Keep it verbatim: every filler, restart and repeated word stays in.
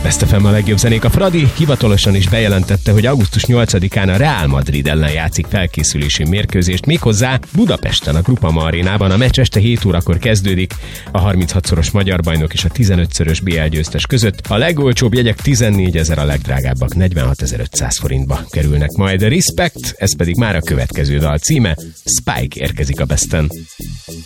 Best ef em a legjobb zenék. A Fradi hivatalosan is bejelentette, hogy augusztus nyolcadikán a Real Madrid ellen játszik felkészülési mérkőzést, méghozzá Budapesten, a Groupama arénában. A meccs este hét órakor kezdődik. A harminchatszoros magyar bajnok és a tizenötszörös bé el győztes között. A legolcsóbb jegyek tizennégyezer, a legdrágábbak negyvenhatezer-ötszáz forintba kerülnek majd. Respect, ez pedig már a következő dal címe. Spike érkezik a Besten.